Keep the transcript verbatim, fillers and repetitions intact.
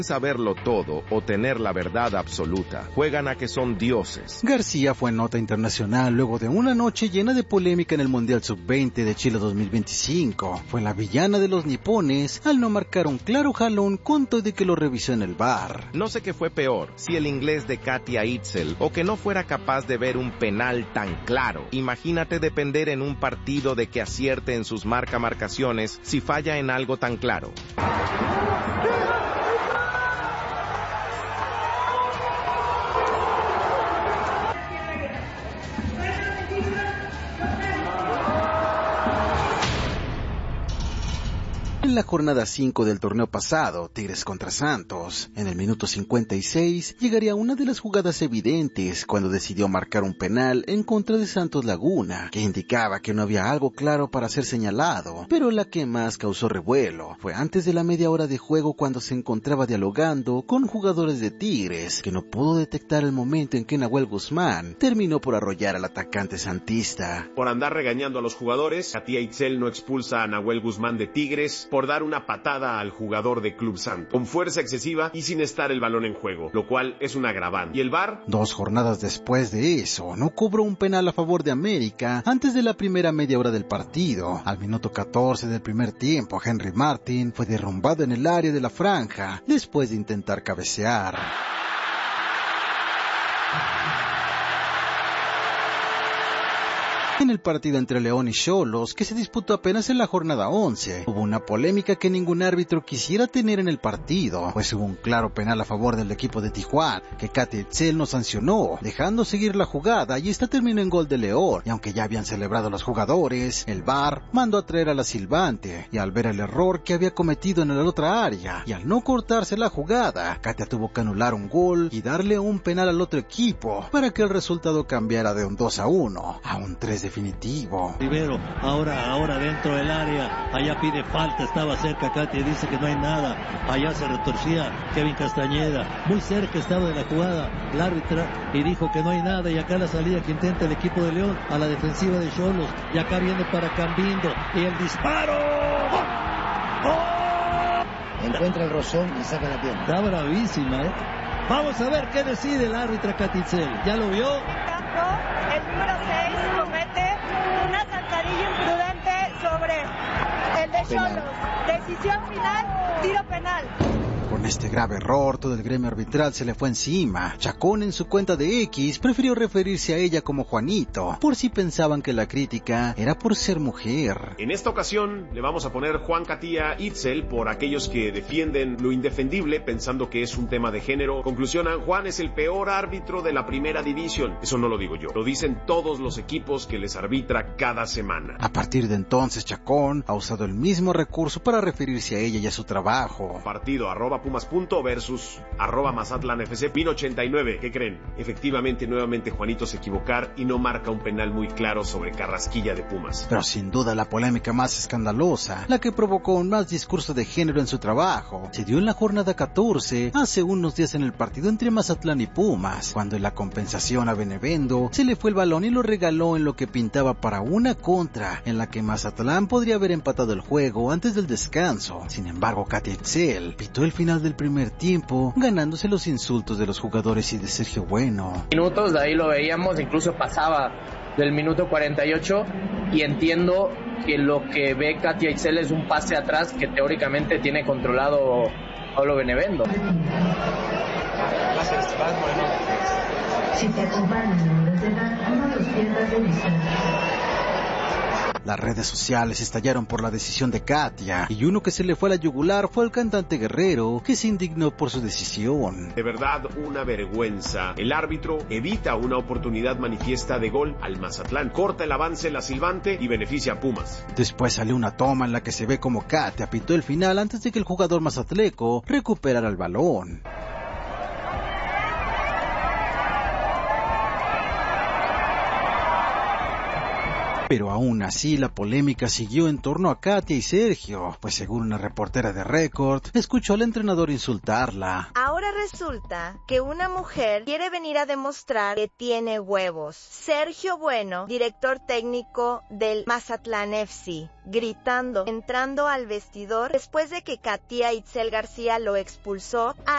Saberlo todo o tener la verdad absoluta. Juegan a que son dioses. García fue nota internacional luego de una noche llena de polémica en el Mundial sub veinte de Chile dos mil veinticinco. Fue la villana de los nipones al no marcar un claro jalón con todo de que lo revisó en el V A R. No sé qué fue peor, si el inglés de Katia Itzel o que no fuera capaz de ver un penal tan claro. Imagínate depender en un partido de que acierte en sus marca marcaciones si falla en algo tan claro. En la jornada cinco del torneo pasado, Tigres contra Santos, en el minuto cincuenta y seis, llegaría una de las jugadas evidentes cuando decidió marcar un penal en contra de Santos Laguna, que indicaba que no había algo claro para ser señalado, pero la que más causó revuelo fue antes de la media hora de juego cuando se encontraba dialogando con jugadores de Tigres, que no pudo detectar el momento en que Nahuel Guzmán terminó por arrollar al atacante santista. Por andar regañando a los jugadores, Katia Itzel no expulsa a Nahuel Guzmán de Tigres por dar una patada al jugador de Club Santos, con fuerza excesiva y sin estar el balón en juego, lo cual es un agravante. ¿Y el V A R? Dos jornadas después de eso, no cobró un penal a favor de América antes de la primera media hora del partido. Al minuto catorce del primer tiempo, Henry Martin fue derrumbado en el área de la franja después de intentar cabecear. En el partido entre León y Xolos, que se disputó apenas en la jornada once, hubo una polémica que ningún árbitro quisiera tener en el partido, pues hubo un claro penal a favor del equipo de Tijuana, que Katia Itzel no sancionó, dejando seguir la jugada, y esta terminó en gol de León, y aunque ya habían celebrado los jugadores, el V A R mandó a traer a la silbante, y al ver el error que había cometido en la otra área, y al no cortarse la jugada, Katia tuvo que anular un gol y darle un penal al otro equipo, para que el resultado cambiara de un dos a uno a un tres definitivo. Rivero, ahora, ahora dentro del área, allá pide falta, estaba cerca Katia, dice que no hay nada, allá se retorcía Kevin Castañeda, muy cerca estaba de la jugada, el árbitro, y dijo que no hay nada, y acá la salida que intenta el equipo de León a la defensiva de Xolos, y acá viene para Cambindo, y el disparo, ¡gol! ¡Gol! Encuentra el rozón y saca la pierna. Está bravísima, ¿eh? Vamos a ver qué decide el árbitro Katia Itzel, ¿ya lo vio? El número seis comete una zancadilla imprudente sobre el de Xolos. Decisión final, tiro penal. Con este grave error, todo el gremio arbitral se le fue encima. Chacón, en su cuenta de X, prefirió referirse a ella como Juanito, por si pensaban que la crítica era por ser mujer. En esta ocasión le vamos a poner Juan Katia Itzel por aquellos que defienden lo indefendible pensando que es un tema de género. Conclusionan, Juan es el peor árbitro de la primera división. Eso no lo digo yo, lo dicen todos los equipos que les arbitra cada semana. A partir de entonces, Chacón ha usado el mismo recurso para referirse a ella y a su trabajo. Partido arroba Pumas punto versus arroba Mazatlán F C Pin ochenta y nueve. ¿Qué creen? Efectivamente, nuevamente Juanito se equivocar y no marca un penal muy claro sobre Carrasquilla de Pumas. Pero sin duda la polémica más escandalosa, la que provocó un más discurso de género en su trabajo, se dio en la jornada catorce, hace unos días en el partido entre Mazatlán y Pumas, cuando en la compensación a Benevendo se le fue el balón y lo regaló en lo que pintaba para una contra, en la que Mazatlán podría haber empatado el juego antes del descanso. Sin embargo, Katia Itzel pitó el final del primer tiempo, ganándose los insultos de los jugadores y de Sergio Bueno. Minutos, de ahí lo veíamos, incluso pasaba del minuto cuarenta y ocho, y entiendo que lo que ve Katia Itzel es un pase atrás que teóricamente tiene controlado Pablo Benevendo. Si te acompañan menores de edad, no los pierdas de vista. Las redes sociales estallaron por la decisión de Katia, y uno que se le fue a la yugular fue el cantante Guerrero, que se indignó por su decisión. De verdad, una vergüenza. El árbitro evita una oportunidad manifiesta de gol al Mazatlán, corta el avance la silbante y beneficia a Pumas. Después salió una toma en la que se ve como Katia pitó el final antes de que el jugador mazatleco recuperara el balón. Pero aún así la polémica siguió en torno a Katia y Sergio, pues según una reportera de Record, escuchó al entrenador insultarla. Ahora resulta que una mujer quiere venir a demostrar que tiene huevos. Sergio Bueno, director técnico del Mazatlán F C, gritando, entrando al vestidor después de que Katia Itzel García lo expulsó a